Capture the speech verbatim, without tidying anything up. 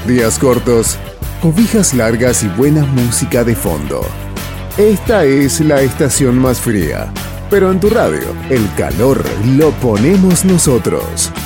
Días cortos, cobijas largas y buena música de fondo. Esta es la estación más fría, pero en tu radio, el calor lo ponemos nosotros.